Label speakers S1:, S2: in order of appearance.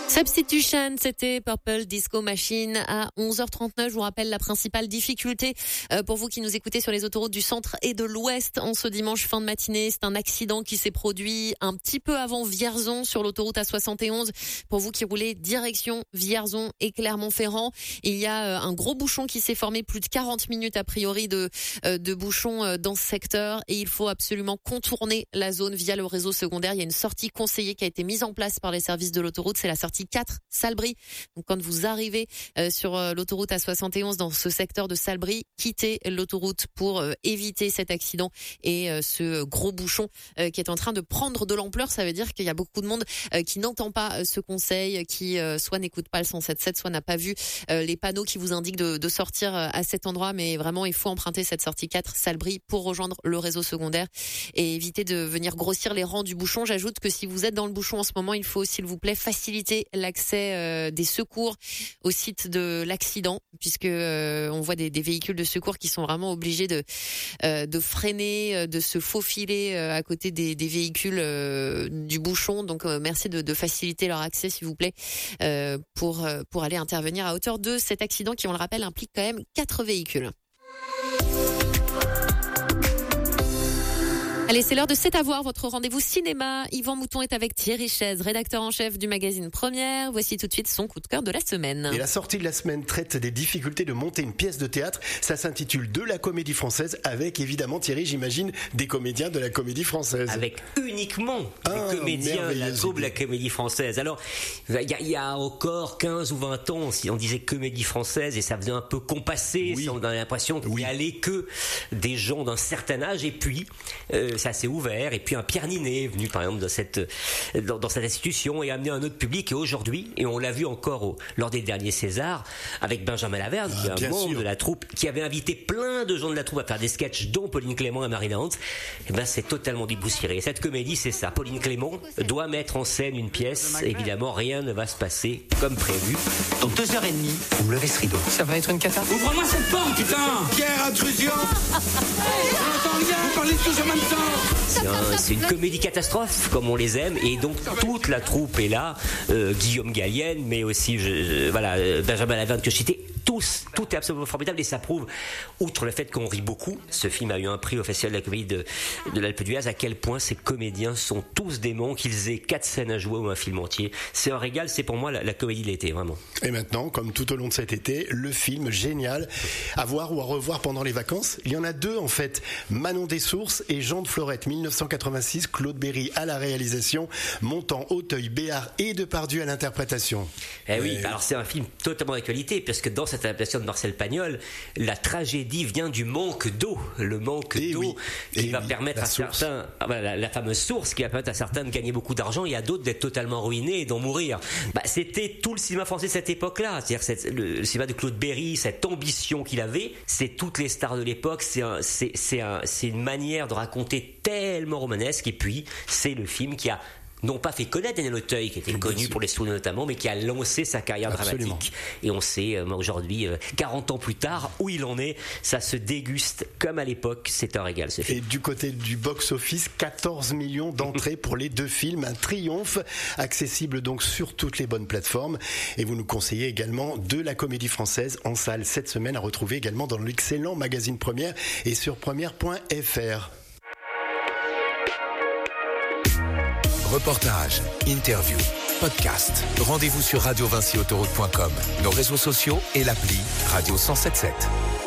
S1: Substitution, c'était Purple Disco Machine à 11h39. Je vous rappelle la principale difficulté pour vous qui nous écoutez sur les autoroutes du centre et de l'ouest en ce dimanche fin de matinée. C'est un accident qui s'est produit un petit peu avant Vierzon sur l'autoroute A71. Pour vous qui roulez direction Vierzon et Clermont-Ferrand, il y a un gros bouchon qui s'est formé, plus de 40 minutes a priori de bouchon dans ce secteur, et il faut absolument contourner la zone via le réseau secondaire. Il y a une sortie conseillée qui a été mise en place par les services de l'autoroute, c'est la sortie 4 Salbris. Donc quand vous arrivez sur l'autoroute A71 dans ce secteur de Salbris, quittez l'autoroute pour éviter cet accident et ce gros bouchon qui est en train de prendre de l'ampleur. Ça veut dire qu'il y a beaucoup de monde qui n'entend pas ce conseil, qui soit n'écoute pas le 177, soit n'a pas vu les panneaux qui vous indiquent de sortir à cet endroit. Mais vraiment, il faut emprunter cette sortie 4 Salbris pour rejoindre le réseau secondaire et éviter de venir grossir les rangs du bouchon. J'ajoute que si vous êtes dans le bouchon en ce moment, il faut s'il vous plaît faciliter l'accès des secours au site de l'accident, puisque on voit des véhicules de secours qui sont vraiment obligés de freiner, de se faufiler à côté des véhicules du bouchon. Donc merci de faciliter leur accès s'il vous plaît pour aller intervenir à hauteur de cet accident qui, on le rappelle, implique quand même 4 véhicules. Allez, c'est l'heure de C'est à voir, votre rendez-vous cinéma. Yvan Mouton est avec Thierry Chaise, rédacteur en chef du magazine Première. Voici tout de suite son coup de cœur de la semaine.
S2: Et la sortie de la semaine traite des difficultés de monter une pièce de théâtre. Ça s'intitule De la Comédie Française, avec évidemment, Thierry, j'imagine, des comédiens de la Comédie Française.
S3: Avec uniquement des comédiens de la troupe de la Comédie Française. Alors, il y a encore 15 ou 20 ans, si on disait Comédie Française, et ça faisait un peu compassé,
S2: oui.
S3: On avait l'impression qu'il n'y allait que des gens d'un certain âge, et puis ça s'est ouvert, et puis un Pierre Ninet est venu par exemple dans cette institution et a amené un autre public, et aujourd'hui, et on l'a vu encore lors des derniers Césars avec Benjamin Laverne, qui est un membre de la troupe, qui avait invité plein de gens de la troupe à faire des sketchs, dont Pauline Clément et Marina Hans. Et ben c'est totalement dépoussiéré. Et cette comédie, c'est ça. Pauline Clément doit mettre en scène une pièce. Évidemment, rien ne va se passer comme prévu.
S4: Dans 2h30, vous me levez ce rideau.
S5: Ça va être une cata.
S4: Ouvre-moi cette porte, putain! Pierre, intrusion! On entend rien, vous parlez tous en même temps!
S3: C'est une comédie catastrophe, comme on les aime, et donc toute la troupe est là. Guillaume Gallienne, mais aussi Benjamin Laverne que je citais. Tout est absolument formidable, et ça prouve, outre le fait qu'on rit beaucoup, ce film a eu un prix au Festival de la Comédie de l'Alpe d'Huez, à quel point ces comédiens sont tous démons, qu'ils aient 4 scènes à jouer ou un film entier. C'est un régal, c'est pour moi la comédie de l'été, vraiment.
S2: Et maintenant, comme tout au long de cet été, le film génial à voir ou à revoir pendant les vacances. Il y en a 2 en fait, Manon Dessources et Jean de Florette, 1986, Claude Berry à la réalisation, Montand, Auteuil, Béard et Depardieu à l'interprétation.
S3: Oui, alors c'est un film totalement d'actualité, parce que dans cette adaptation de Marcel Pagnol, la tragédie vient du manque d'eau, le manque d'eau qui va permettre à certains, la fameuse source qui va permettre à certains de gagner beaucoup d'argent et à d'autres d'être totalement ruinés et d'en mourir. C'était tout le cinéma français de cette époque-là, c'est-à-dire le cinéma de Claude Berry, cette ambition qu'il avait, c'est toutes les stars de l'époque, c'est une manière de raconter tellement romanesque, et puis c'est le film qui a non pas fait connaître Daniel Auteuil, qui était connu pour les Stones notamment, mais qui a lancé sa carrière dramatique. Et on sait aujourd'hui, 40 ans plus tard, où il en est. Ça se déguste comme à l'époque. C'est un régal, ce film.
S2: Et du côté du box-office, 14 millions d'entrées pour les 2 films. Un triomphe, accessible donc sur toutes les bonnes plateformes. Et vous nous conseillez également De la Comédie Française en salle cette semaine, à retrouver également dans l'excellent magazine Première et sur première.fr.
S6: Reportages, interviews, podcasts. Rendez-vous sur radiovincyautoroute.com, nos réseaux sociaux et l'appli Radio 177.